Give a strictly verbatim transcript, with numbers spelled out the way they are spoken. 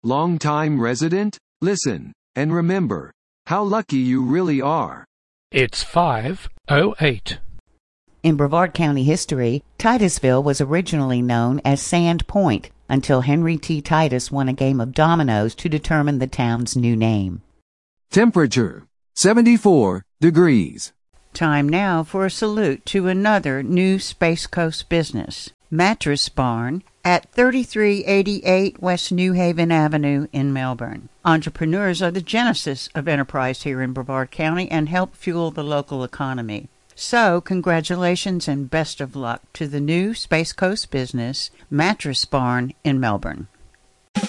Long-time resident? Listen, and remember, how lucky you really are. It's five oh eight. In Brevard County history, Titusville was originally known as Sand Point until Henry T. Titus won a game of dominoes to determine the town's new name. Temperature, seventy-four degrees. Time now for a salute to another new Space Coast business, Mattress Barn, at thirty-three eighty-eight West New Haven Avenue in Melbourne. Entrepreneurs are the genesis of enterprise here in Brevard County and help fuel the local economy. So, congratulations and best of luck to the new Space Coast business, Mattress Barn in Melbourne.